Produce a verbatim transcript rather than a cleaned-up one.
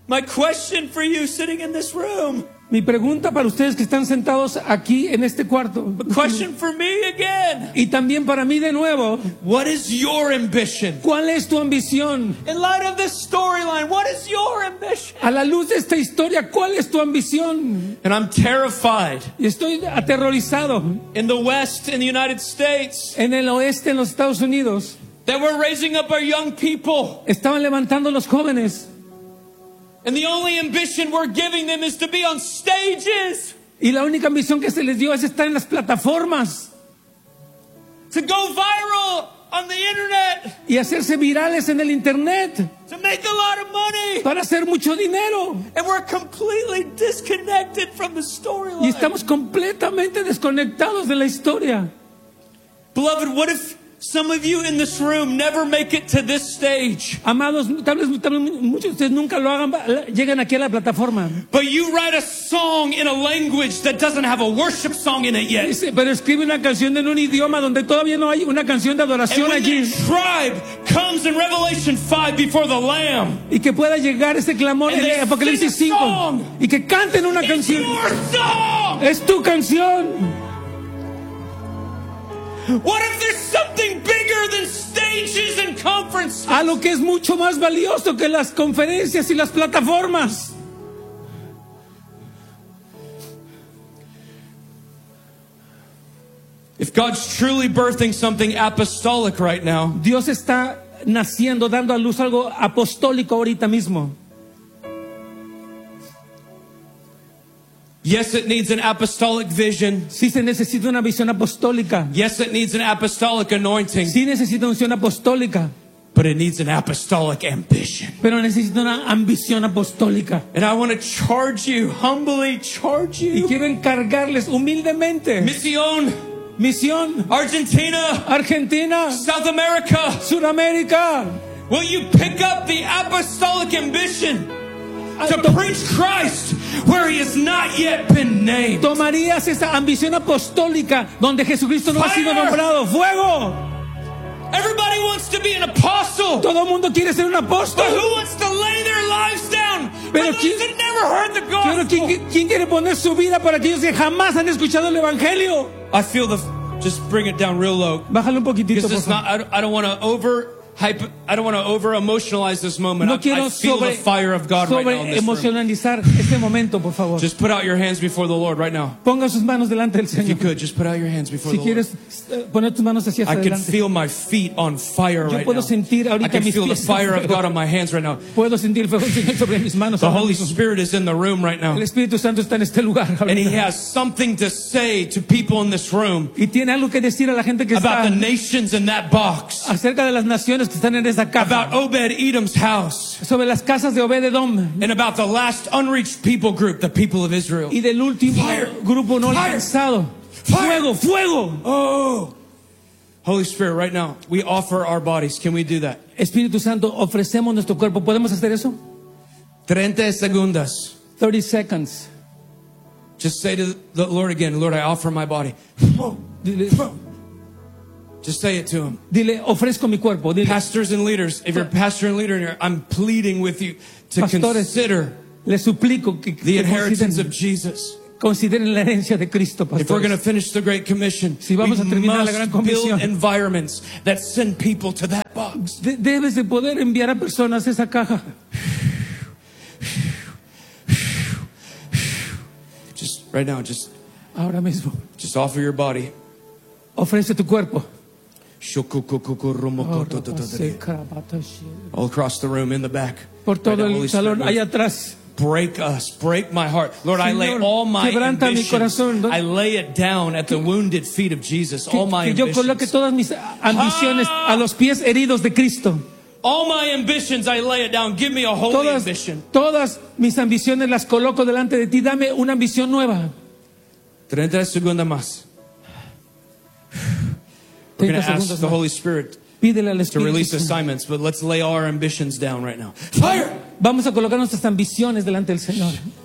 My question for you sitting in this room. Mi pregunta para ustedes que están sentados aquí en este cuarto. A question for me again. Y también para mí de nuevo. What is your ambition? ¿Cuál es tu ambición? In light of this storyline, what is your ambition? A la luz de esta historia, ¿cuál es tu ambición? And I'm terrified. Y estoy aterrorizado. In the West, in the United States. En el oeste, en los Estados Unidos. That we're raising up our young people. Estaban levantando los jóvenes. And the only ambition we're giving them is to be on stages. Y la única ambición que se les dio es estar en las plataformas. To go viral on the internet. Y hacerse virales en el internet. To make a lot of money. Para hacer mucho dinero. And we're completely disconnected from the storyline. Y estamos completamente desconectados de la historia. Beloved, what if some of you in this room never make it to this stage? Amados, tal vez, tal vez muchos de ustedes nunca lo hagan, llegan aquí a la plataforma. But you write a song in a language that doesn't have a worship song in it yet. Dice, pero escribe una canción en un idioma donde todavía no hay una canción de adoración and when allí. The tribe comes in Revelation five before the Lamb. Y que pueda llegar ese clamor and en Apocalipsis cinco. Y que canten una It's canción. Your song. Es tu canción. What if there's something bigger than stages and conferences? Algo que es mucho más valioso que las conferencias y las plataformas. If God's truly birthing something apostolic right now, Dios está naciendo, dando a luz algo apostólico ahorita mismo. yes, it needs an apostolic vision. Sí se necesita una visión apostólica. Yes, it needs an apostolic anointing. Sí necesita una unción apostólica. But it needs an apostolic ambition. Pero necesita una ambición apostólica. And I want to charge you, humbly charge you. Y quiero encargarles humildemente. Misión. Misión. Argentina. Argentina. South America. Sudamérica. Will you pick up the apostolic ambition to preach Christ where he has not yet been named? ¿Tomarías esa ambición apostólica donde Jesucristo no ha sido nombrado? ¡Fuego! Everybody wants to be an apostle. Todo el mundo quiere ser un apóstol. But who wants to lay their lives down Pero for ¿quién, those that never heard the gospel? ¿quién, ¿quién quiere poner su vida para aquellos que jamás han escuchado el evangelio? I feel the just bring it down real low. Bájalo un poquitito, Because por it's favor. not, I don't, I don't want to over hype, I don't want to over emotionalize this moment. No I, quiero I feel sobre, the fire of God right sobre now in this room. emocionalizar este momento, por favor. Just put out your hands before the Lord right now. Ponga sus manos delante del If you Señor. could, just put out your hands before Si the Lord. quieres eh, poner tus manos hacia I can adelante. feel my feet on fire Yo right puedo now. sentir I ahorita can mis feel the pies fire en of fuego. God on my hands right now. Puedo sentir el fuego del Señor sobre mis manos. The ahora Holy mismo. Spirit is in the room right now. El Espíritu Santo está en este lugar ahorita. And He has something to say to people in this room Y tiene algo que decir a la gente que about está the nations in that box, acerca de las naciones que están en esa caja, about Obed-Edom's house, sobre las casas de Obed-edom and about the last unreached people group, the people of Israel. y del último Fire. grupo no Fire. alcanzado. Fire. Fuego, fuego. Oh, Holy Spirit, right now, we offer our bodies. Can we do that? Espíritu Santo, ofrecemos nuestro cuerpo. ¿Podemos hacer eso? treinta segundos. thirty seconds. Just say to the Lord again, Lord, I offer my body. Dile, Just say it to Him. dile, ofrezco mi cuerpo. Dile, Pastors and leaders, if you're a pastor and leader in here, I'm pleading with you to Pastores, consider les suplico que, the que inheritance of consideren, Jesus. consideren la herencia de Cristo, If we're going to pastores. finish the Great Commission, Si vamos we a terminar la gran must build comisión. environments that send people to that box. De- debes de poder enviar a personas a esa caja. Just right now, just Ahora mismo. just offer your body. Ofrece tu cuerpo. All across the room, in the back. Por Right todo now, el Holy Spirit, salón, allá atrás. break us, break my heart. Lord, I lay Señor, all my quebranta mi ambitions, corazón. I lay it down at the wounded feet of Jesus. Que, All my que yo coloque ambitions. todas mis ambiciones a los pies heridos de Cristo. All my ambitions, I lay it down. Give me a holy Todas, ambition. todas mis ambiciones las coloco delante de ti. Dame una ambición nueva. treinta segundos más. We're going treinta to ask segundos the más. Holy Spirit Pídele al to Espíritu release Santo. assignments, but let's lay all our ambitions down right now. Fire! Vamos a colocar nuestras ambiciones delante del Señor.